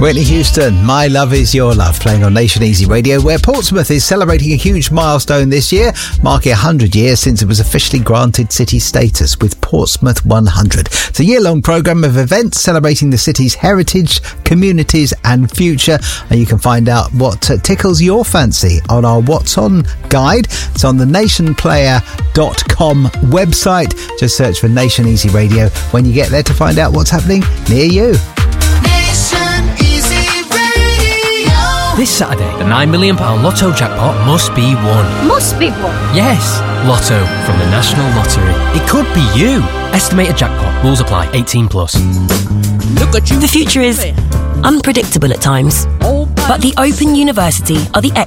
Whitney Houston, My Love Is Your Love, playing on Nation Easy Radio, where Portsmouth is celebrating a huge milestone this year, marking 100 years since it was officially granted city status with Portsmouth 100. It's a year-long programme of events celebrating the city's heritage, communities and future, and you can find out what tickles your fancy on our What's On guide. It's on the nationplayer.com website. Just search for Nation Easy Radio when you get there to find out what's happening near you. This Saturday, the £9 million Lotto jackpot must be won. Must be won? Yes, Lotto from the National Lottery. It could be you. Estimated jackpot. Rules apply. 18 plus. Look at you. The future is unpredictable at times, but the Open University are the